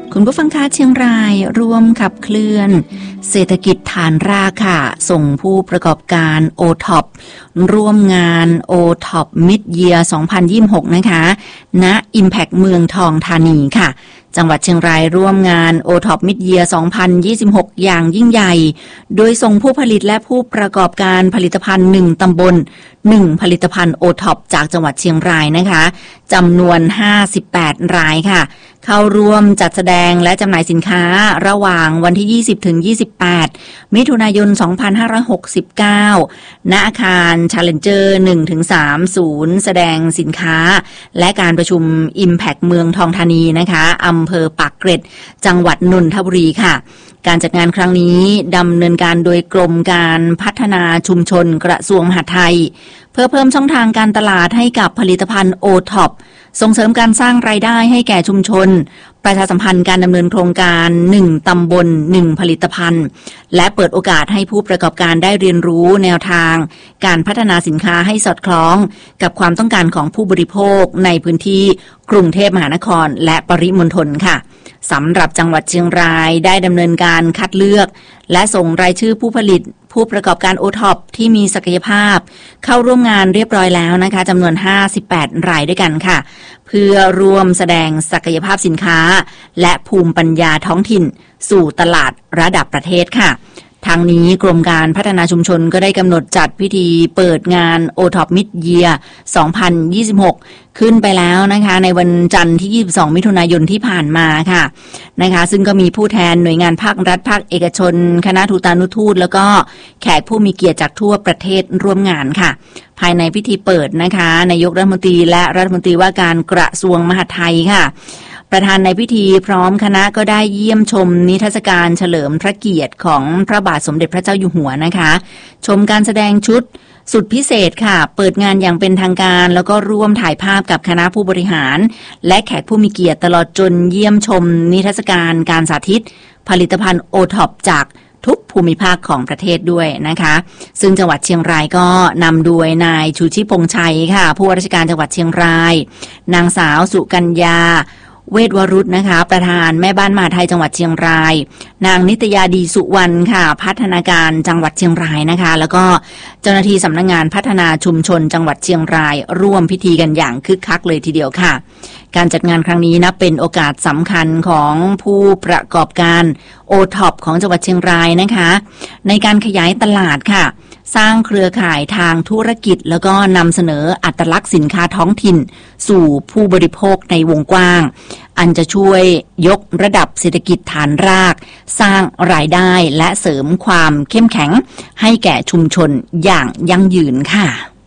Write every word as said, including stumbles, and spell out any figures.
คุณผู้ฟังคะเชียงรายร่วมขับเคลื่อนเศรษฐกิจฐานรากค่ะส่งผู้ประกอบการ โอ ท็อป ร่วมงาน โอ ท็อป Mid Year สองพันยี่สิบหกนะคะณ Impact เมืองทองธานีค่ะจังหวัดเชียงรายร่วมงาน โอ ท็อป Mid Year สองพันยี่สิบหกอย่างยิ่งใหญ่โดยส่งผู้ผลิตและผู้ประกอบการผลิตภัณฑ์หนึ่งตำบลหนึ่งผลิตภัณฑ์ โอ ท็อป จากจังหวัดเชียงรายนะคะจำนวนห้าสิบแปดรายค่ะเข้าร่วมจัดแสดงและจำหน่ายสินค้าระหว่างวันที่ยี่สิบถึงยี่สิบแปดมิถุนายนสองพันห้าร้อยหกสิบเก้าณอาคาร Challenger หนึ่งถึงสาม ศูนย์แสดงสินค้าและการประชุม Impact เมืองทองธานีนะคะอำเภอปากเกร็ดจังหวัดนนทบุรีค่ะการจัดงานครั้งนี้ดำเนินการโดยกรมการพัฒนาชุมชนกระทรวงมหาดไทยเพื่อเพิ่มช่องทางการตลาดให้กับผลิตภัณฑ์ โอ ท็อป ส่งเสริมการสร้างรายได้ให้แก่ชุมชนประชาสัมพันธ์การดำเนินโครงการหนึ่งตำบลหนึ่งผลิตภัณฑ์และเปิดโอกาสให้ผู้ประกอบการได้เรียนรู้แนวทางการพัฒนาสินค้าให้สอดคล้องกับความต้องการของผู้บริโภคในพื้นที่กรุงเทพมหานครและปริมณฑลค่ะสำหรับจังหวัดเชียงรายได้ดำเนินการคัดเลือกและส่งรายชื่อผู้ผลิตผู้ประกอบการ โอ ท็อป ที่มีศักยภาพเข้าร่วมงานเรียบร้อยแล้วนะคะจำนวนห้าสิบแปดรายด้วยกันค่ะเพื่อรวมแสดงศักยภาพสินค้าและภูมิปัญญาท้องถิ่นสู่ตลาดระดับประเทศค่ะทางนี้กรมการพัฒนาชุมชนก็ได้กำหนดจัดพิธีเปิดงาน โอ ท็อป Mid Year สองพันยี่สิบหกขึ้นไปแล้วนะคะในวันจันทร์ที่ยี่สิบสองมิถุนายนที่ผ่านมาค่ะนะคะซึ่งก็มีผู้แทนหน่วยงานภาครัฐภาคเอกชนคณะทูตานุทูตแล้วก็แขกผู้มีเกียรติจากทั่วประเทศร่วมงานค่ะภายในพิธีเปิดนะคะนายกรัฐมนตรีและรัฐมนตรีว่าการกระทรวงมหาดไทยค่ะประธานในพิธีพร้อมคณะก็ได้เยี่ยมชมนิทรรศการเฉลิมพระเกียรติของพระบาทสมเด็จพระเจ้าอยู่หัวนะคะชมการแสดงชุดสุดพิเศษค่ะเปิดงานอย่างเป็นทางการแล้วก็ร่วมถ่ายภาพกับคณะผู้บริหารและแขกผู้มีเกียรติตลอดจนเยี่ยมชมนิทรรศการการสาธิตผลิตภัณฑ์ โอ ท็อป จากทุกภูมิภาคของประเทศด้วยนะคะซึ่งจังหวัดเชียงรายก็นำโดยนายชูชิพงษ์ชัยค่ะผู้ว่าราชการจังหวัดเชียงรายนางสาวสุกัญญาเวชวรุษนะคะประธานแม่บ้านมหาไทยจังหวัดเชียงรายนางนิตยาดีสุวรรณค่ะพัฒนาการจังหวัดเชียงรายนะคะแล้วก็เจ้าหน้าที่สำนักงานพัฒนาชุมชนจังหวัดเชียงรายร่วมพิธีกันอย่างคึกคักเลยทีเดียวค่ะการจัดงานครั้งนี้นะเป็นโอกาสสำคัญของผู้ประกอบการ โอ ท็อป ของจังหวัดเชียงรายนะคะในการขยายตลาดค่ะสร้างเครือข่ายทางธุรกิจแล้วก็นำเสนออัตลักษณ์สินค้าท้องถิ่นสู่ผู้บริโภคในวงกว้างอันจะช่วยยกระดับเศรษฐกิจฐานรากสร้างรายได้และเสริมความเข้มแข็งให้แก่ชุมชนอย่างยั่งยืนค่ะ